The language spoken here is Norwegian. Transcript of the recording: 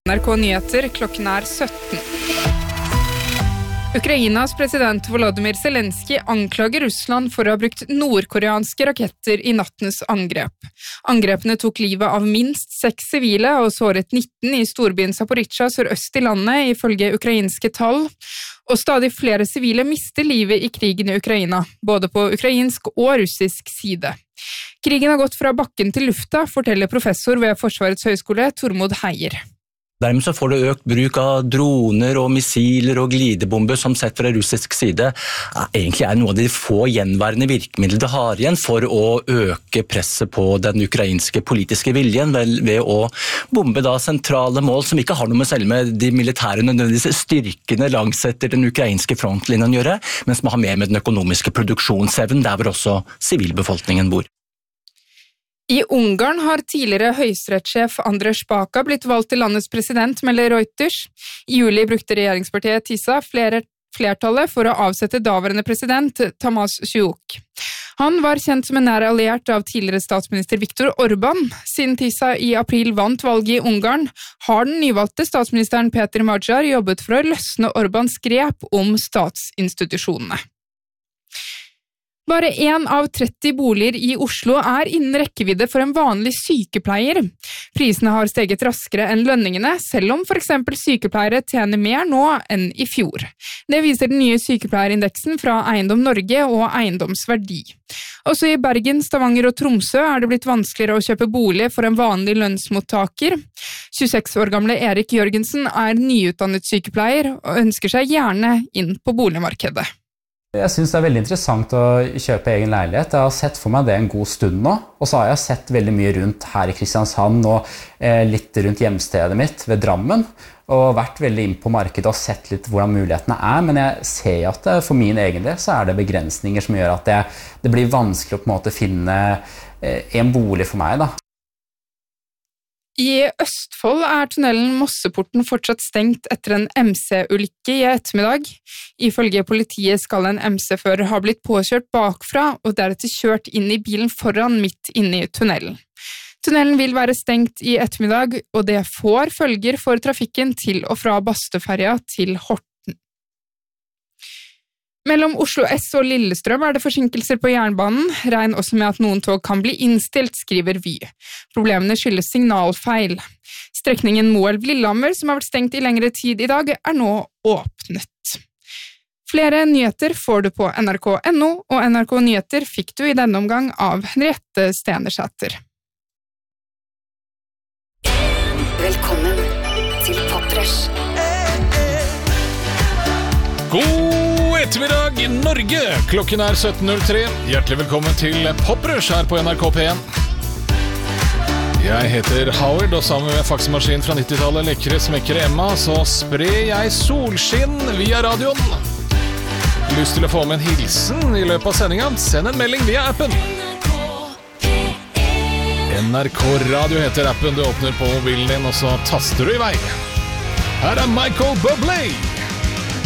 NRK Nyheter, klokken 17. Ukrainas president Volodymyr Zelensky anklager Russland for å ha brukt nordkoreanske raketter i nattens angrep. Angrepene tok livet av minst 6 sivile og såret 19 i storbyen Zaporizjzja sørøst i landet, ifølge ukrainske tall. Og stadig flere sivile mister livet i krigen i Ukraina, både på ukrainsk og russisk side. Krigen har gått fra bakken til lufta, forteller professor ved Forsvarets høgskole Tormod Heier. Dermed så får du økt bruk av droner og missiler og glidebomber som sett fra russisk side egentlig noe av de få gjenværende virkemidler det har igjen for å øke presset på den ukrainske politiske viljen ved å bombe sentrale mål som ikke har noe med selve de militære nødvendigvis styrkene langsetter den ukrainske frontlinjen å gjøre, men som har mer med den økonomiske produksjonsevnen der hvor også sivilbefolkningen bor. I Ungarn har tidligere høyesterettssjef Andrzej Baka blitt valgt til landets president, melder Reuters. I juli brukte regjeringspartiet TISA flertallet for å avsette daværende president Tamás Suk. Han var kjent som en nær alliert av tidligere statsminister Viktor Orbán. Siden TISA i april vant valget i Ungarn, har den nyvalgte statsministeren Peter Magyar jobbet for å løsne Orbáns grep om statsinstitusjonene. Bare 1 av 30 boliger i Oslo innen rekkevidde for en vanlig sykepleier. Prisene har steget raskere enn lønningene, selv om for eksempel sykepleiere tjener mer nå enn i fjor. Det viser den nye sykepleierindeksen fra Eiendom Norge og Eiendomsverdi. Også i Bergen, Stavanger og Tromsø det blitt vanskeligere å kjøpe bolig for en vanlig lønnsmottaker. 26 år gamle Erik Jørgensen nyutdannet sykepleier og ønsker seg gjerne inn på boligmarkedet. Jeg synes det veldig interessant å kjøpe egen leilighet. Jeg har sett for meg det en god stund nå, og så har jeg sett veldig mye rundt her i Kristiansand og litt rundt hjemstedet mitt ved Drammen, og vært veldig inn på markedet og sett litt hvordan mulighetene men jeg ser at for min egen del så det begrensninger som gjør at det blir vanskelig å på en måte finne en bolig for meg da. I Østfold tunnelen Mosseporten fortsatt stengt etter en MC-ulykke i ettermiddag. Ifølge politiet skal en MC-fører ha blitt påkjørt bakfra og deretter kjørt inn i bilen foran midt inne i tunnelen. Tunnelen vil være stengt i ettermiddag, og det får følger for trafikken til og fra Bastøferja til Horten. Mellom Oslo S og Lillestrøm det forsinkelser på jernbanen, regn også med at noen tog kan bli innstilt, skriver Vy. Problemene skyldes signalfeil. Strekningen Moelv-Lillehammer, som har vært stengt i lengre tid i dag, nå åpnet. Flere nyheter får du på nrk.no, og NRK Nyheter fikk du i denne omgang av Henriette Stenersæter. Velkommen til Poprush. God ettermiddag, Norge! Klokken 17.03. Hjertelig velkommen til Poprush her på NRK P1. Jeg heter Howard, og sammen med faksemaskin fra 90-tallet, lekre smekkere Emma, så sprer jeg solskinn via radioen. Lyst til å få med en hilsen i løpet av sendingen? Send en melding via appen. NRK Radio heter appen. Du åpner på mobilen din, og så taster du i vei. Her Michael Bublé!